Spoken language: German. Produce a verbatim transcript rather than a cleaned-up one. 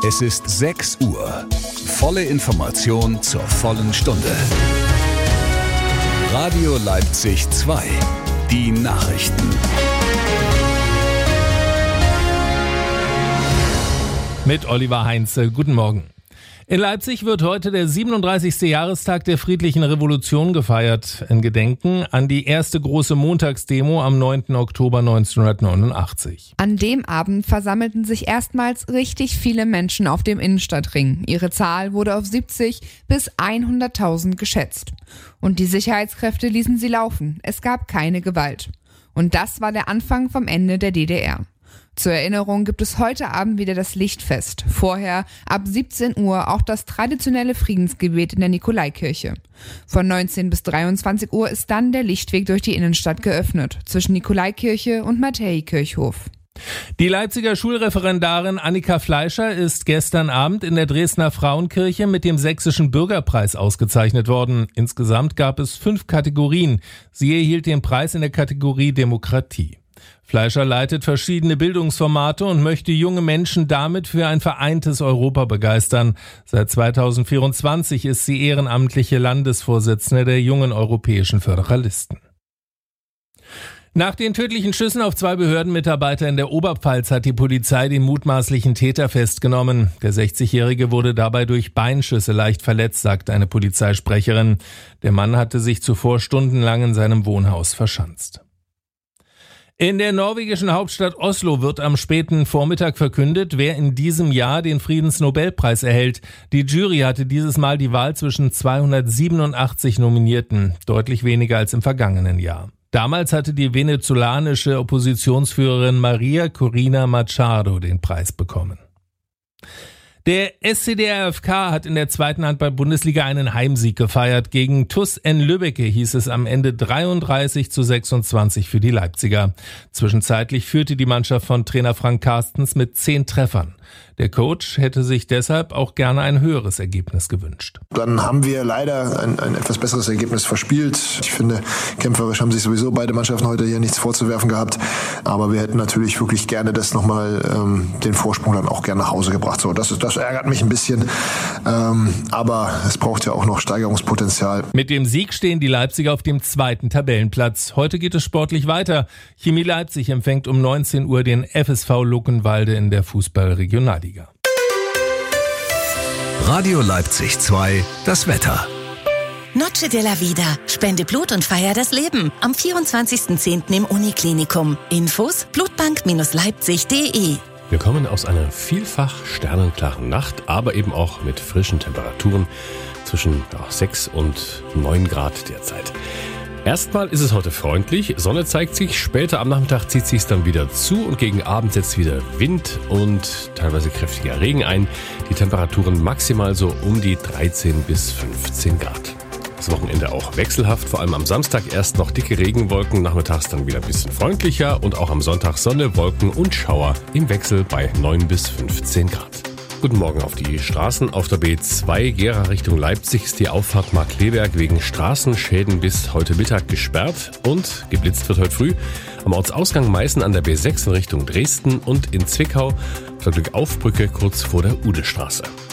Es ist sechs Uhr. Volle Information zur vollen Stunde. Radio Leipzig zwei. Die Nachrichten. Mit Oliver Heinze. Guten Morgen. In Leipzig wird heute der siebenunddreißigste Jahrestag der Friedlichen Revolution gefeiert, in Gedenken an die erste große Montagsdemo am neunten Oktober neunzehnhundertneunundachtzig. An dem Abend versammelten sich erstmals richtig viele Menschen auf dem Innenstadtring. Ihre Zahl wurde auf siebzig bis hunderttausend geschätzt. Und die Sicherheitskräfte ließen sie laufen. Es gab keine Gewalt. Und das war der Anfang vom Ende der D D R. Zur Erinnerung gibt es heute Abend wieder das Lichtfest. Vorher ab siebzehn Uhr auch das traditionelle Friedensgebet in der Nikolaikirche. Von neunzehn bis dreiundzwanzig Uhr ist dann der Lichtweg durch die Innenstadt geöffnet, zwischen Nikolaikirche und Matthäikirchhof. Die Leipziger Schulreferendarin Annika Fleischer ist gestern Abend in der Dresdner Frauenkirche mit dem Sächsischen Bürgerpreis ausgezeichnet worden. Insgesamt gab es fünf Kategorien. Sie erhielt den Preis in der Kategorie Demokratie. Fleischer leitet verschiedene Bildungsformate und möchte junge Menschen damit für ein vereintes Europa begeistern. Seit zweitausendvierundzwanzig ist sie ehrenamtliche Landesvorsitzende der Jungen Europäischen Föderalisten. Nach den tödlichen Schüssen auf zwei Behördenmitarbeiter in der Oberpfalz hat die Polizei den mutmaßlichen Täter festgenommen. Der sechzigjährige wurde dabei durch Beinschüsse leicht verletzt, sagt eine Polizeisprecherin. Der Mann hatte sich zuvor stundenlang in seinem Wohnhaus verschanzt. In der norwegischen Hauptstadt Oslo wird am späten Vormittag verkündet, wer in diesem Jahr den Friedensnobelpreis erhält. Die Jury hatte dieses Mal die Wahl zwischen zweihundertsiebenundachtzig Nominierten, deutlich weniger als im vergangenen Jahr. Damals hatte die venezolanische Oppositionsführerin Maria Corina Machado den Preis bekommen. Der S C D R F K hat in der zweiten Handball-Bundesliga einen Heimsieg gefeiert. Gegen T U S N Lübbecke hieß es am Ende dreiunddreißig zu sechsundzwanzig für die Leipziger. Zwischenzeitlich führte die Mannschaft von Trainer Frank Carstens mit zehn Treffern. Der Coach hätte sich deshalb auch gerne ein höheres Ergebnis gewünscht. Dann haben wir leider ein, ein etwas besseres Ergebnis verspielt. Ich finde, kämpferisch haben sich sowieso beide Mannschaften heute hier nichts vorzuwerfen gehabt. Aber wir hätten natürlich wirklich gerne das nochmal, ähm, den Vorsprung dann auch gerne nach Hause gebracht. So, das, das ärgert mich ein bisschen. Ähm, aber es braucht ja auch noch Steigerungspotenzial. Mit dem Sieg stehen die Leipziger auf dem zweiten Tabellenplatz. Heute geht es sportlich weiter. Chemie Leipzig empfängt um neunzehn Uhr den F S V Luckenwalde in der Fußball-Regionalliga. Radio Leipzig zwei, das Wetter. Noche de la Vida. Spende Blut und feier das Leben. Am vierundzwanzigsten zehnten im Uniklinikum. Infos blutbank Leipzig punkt de. Wir kommen aus einer vielfach sternenklaren Nacht, aber eben auch mit frischen Temperaturen zwischen ja, sechs und neun Grad derzeit. Erstmal ist es heute freundlich, Sonne zeigt sich, später am Nachmittag zieht sich es dann wieder zu und gegen Abend setzt wieder Wind und teilweise kräftiger Regen ein. Die Temperaturen maximal so um die dreizehn bis fünfzehn Grad. Das Wochenende auch wechselhaft, vor allem am Samstag erst noch dicke Regenwolken, nachmittags dann wieder ein bisschen freundlicher und auch am Sonntag Sonne, Wolken und Schauer im Wechsel bei neun bis fünfzehn Grad. Guten Morgen auf die Straßen. Auf der B zwei Gera Richtung Leipzig ist die Auffahrt Markkleeberg wegen Straßenschäden bis heute Mittag gesperrt und geblitzt wird heute früh. Am Ortsausgang Meißen an der B sechs in Richtung Dresden und in Zwickau auf der Glückaufbrücke kurz vor der Udestraße.